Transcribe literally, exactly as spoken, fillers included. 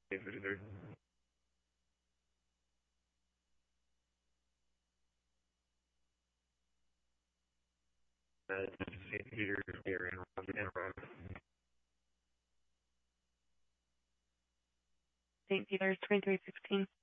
Saint Peter. Uh, Saint Peter here in Rome. Saint Peter's twenty-three sixteen.